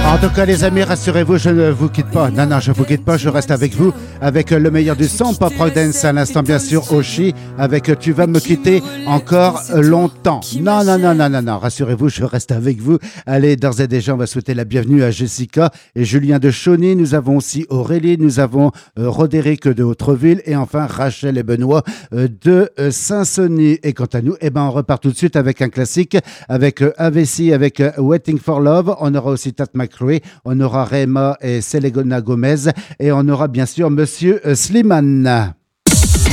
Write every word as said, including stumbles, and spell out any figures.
En tout cas, les amis, rassurez-vous, je ne vous quitte pas. Non, non, je ne vous quitte pas, je reste avec vous, avec le meilleur du son, Pop Rock Dance, à l'instant, bien sûr, Oshi, avec Tu vas me quitter encore longtemps. Non, non, non, non, non, non, rassurez-vous, je reste avec vous. Allez, d'ores et déjà, on va souhaiter la bienvenue à Jessica et Julien de Chauny. Nous avons aussi Aurélie, nous avons euh, Rodéric de Hautreville et enfin Rachel et Benoît euh, de euh, Saint-Sony. Et quant à nous, eh ben, on repart tout de suite avec un classique, avec euh, A V C, avec euh, Waiting for Love. On aura aussi Tat McRae. On aura Rema et Selena Gomez et on aura bien sûr Monsieur Slimane.